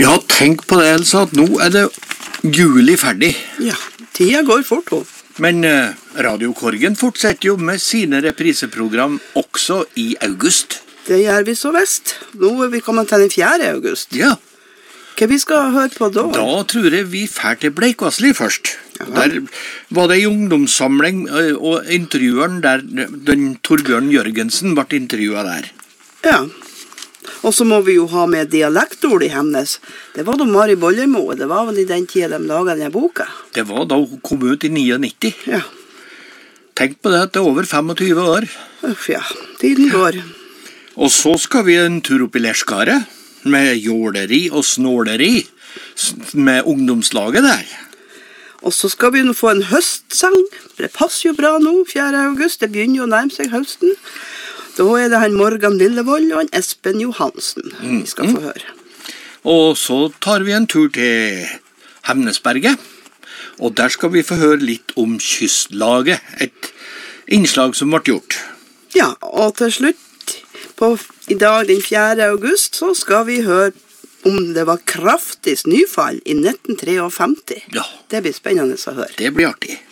Ja, tenk på det, Elsa, at nå det juli ferdig. Ja, tida går fort, hun. Men Radio Korgen fortsetter jo med sine repriseprogram også i august. Det gjør vi så vest. Nå vi kommet til den 4. august. Ja. Hva vi skal høre på da? Da tror jeg vi fer til Bleikvassli først. Jaha. Der var det en ungdomssamling, og intervjueren der, den Torbjørn Jørgensen, ble intervjuet der. Ja. Og så må vi jo ha med dialektord i Hemnes. Det var da Mari Bollemo, det var vel i den tida de laget denne boka. Det var da hun kom ut i 99. Ja. Tenk på det at det over 25 år. Uff, ja. Tiden går. Og så skal vi en tur opp i Lerskaret, med jåleri og snåleri, med ungdomslaget der. Og så skal vi nå få en høstsang. Det passer jo bra nå, 4. august. Det begynner jo å nærme seg høsten. Da det han Morgan Lillevold og han Espen Johansen vi skal få høre. Og så tar vi en tur til Hemnesberget, og der skal vi få høre litt om Kystlaget, et innslag som ble gjort. Ja, og til slutt, i dag den 4. august, så skal vi høre om det var kraftig snøfall i 1953. Ja. Det blir spennende å høre. Det blir artig.